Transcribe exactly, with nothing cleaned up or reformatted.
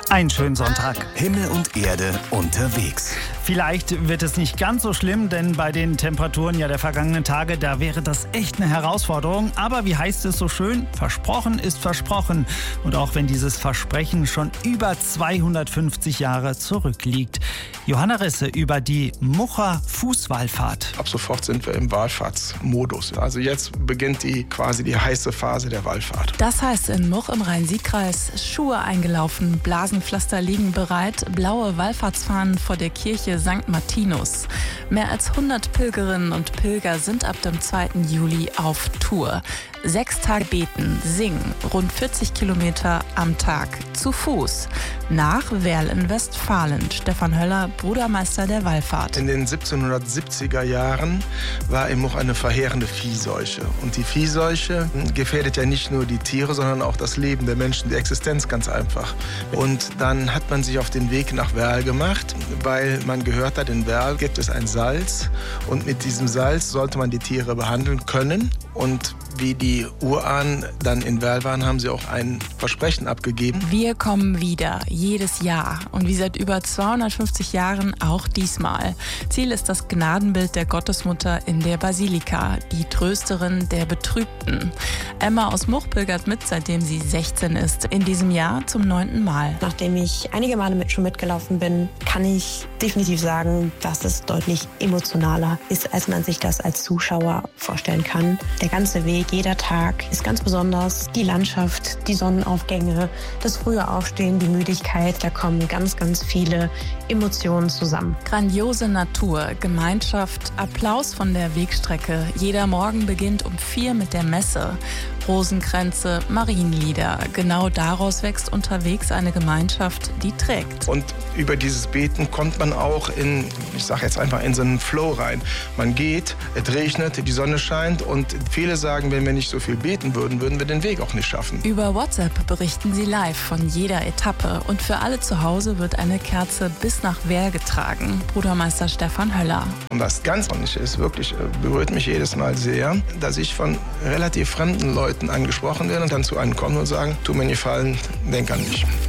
Einen schönen Sonntag. Himmel und Erde unterwegs. Vielleicht wird es nicht ganz so schlimm, denn bei den Temperaturen ja der vergangenen Tage, da wäre das echt eine Herausforderung. Aber wie heißt es so schön? Versprochen ist versprochen. Und auch wenn dieses Versprechen schon über zweihundertfünfzig Jahre zurückliegt. Johanna Risse über die Mucher Fußwallfahrt. Ab sofort sind wir im Wallfahrtsmodus. Also jetzt beginnt die quasi die heiße Phase der Wallfahrt. Das heißt in Much im Rhein-Sieg-Kreis, Schuhe eingelaufen, Blasenpflaster liegen bereit, blaue Wallfahrtsfahnen vor der Kirche Sankt Martinus. Mehr als hundert Pilgerinnen und Pilger sind ab dem zweiten Juli auf Tour. Sechs Tage beten, singen, rund vierzig Kilometer am Tag, zu Fuß. Nach Werl in Westfalen. Stefan Höller, Brudermeister der Wallfahrt. In den siebzehnhundertsiebziger Jahren war in Much eine verheerende Viehseuche. Und die Viehseuche gefährdet ja nicht nur die Tiere, sondern auch das Leben der Menschen, die Existenz ganz einfach. Und dann hat man sich auf den Weg nach Werl gemacht, weil man gehört hat, in Werl gibt es ein Salz. Und mit diesem Salz sollte man die Tiere behandeln können. Und wie die Urahnen dann in Werl waren, haben sie auch ein Versprechen abgegeben. Wir kommen wieder, jedes Jahr. Und wie seit über zweihundertfünfzig Jahren auch diesmal. Ziel ist das Gnadenbild der Gottesmutter in der Basilika, die Trösterin der Betrübten. Emma aus Much pilgert mit, seitdem sie sechzehn ist. In diesem Jahr zum neunten Mal. Nachdem ich einige Male mit, schon mitgelaufen bin, kann ich definitiv sagen, dass es deutlich emotionaler ist, als man sich das als Zuschauer vorstellen kann. Der ganze Weg, jeder Tag ist ganz besonders. Die Landschaft, die Sonnenaufgänge, das frühe Aufstehen, die Müdigkeit, da kommen ganz, ganz viele Emotionen zusammen. Grandiose Natur, Gemeinschaft, Applaus von der Wegstrecke. Jeder Morgen beginnt um vier mit der Messe. Rosenkränze, Marienlieder. Genau daraus wächst unterwegs eine Gemeinschaft, die trägt. Und über dieses Beten kommt man auch in, ich sage jetzt einfach, in so einen Flow rein. Man geht, es regnet, die Sonne scheint und viele sagen, wenn wir nicht so viel beten würden, würden wir den Weg auch nicht schaffen. Über WhatsApp berichten sie live von jeder Etappe und für alle zu Hause wird eine Kerze bis nach Werl getragen. Brudermeister Stefan Höller. Und was ganz ordentlich ist, wirklich berührt mich jedes Mal sehr, dass ich von relativ fremden Leuten angesprochen werde und dann zu einem kommen und sagen, tu mir einen Gefallen, denk an mich.